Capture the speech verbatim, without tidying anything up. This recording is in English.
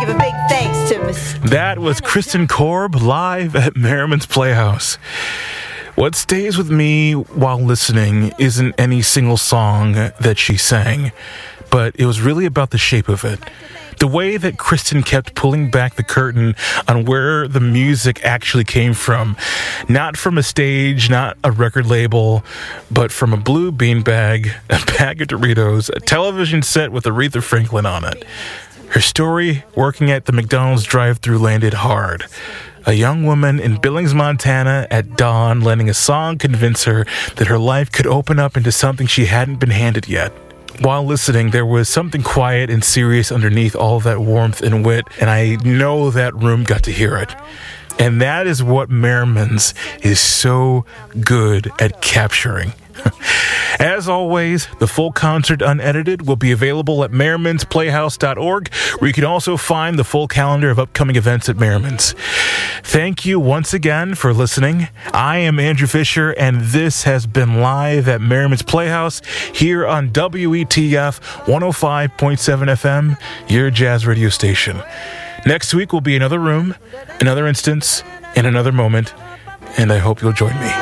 a big thanks to Miss That was Kristen Korb live at Merriman's Playhouse. What stays with me while listening isn't any single song that she sang, but it was really about the shape of it. The way that Kristen kept pulling back the curtain on where the music actually came from. Not from a stage, not a record label, but from a blue beanbag, a bag of Doritos, a television set with Aretha Franklin on it. Her story, working at the McDonald's drive-thru, landed hard. A young woman in Billings, Montana at dawn, letting a song convince her that her life could open up into something she hadn't been handed yet. While listening, there was something quiet and serious underneath all that warmth and wit, and I know that room got to hear it. And that is what Merriman's is so good at capturing. As always, the full concert unedited will be available at merrimans playhouse dot org, where you can also find the full calendar of upcoming events at Merriman's. Thank you once again for listening. I am Andrew Fisher, and this has been live at Merriman's Playhouse here on W E T F one oh five point seven F M, your jazz radio station. Next week will be another room, another instance, and another moment, and I hope you'll join me.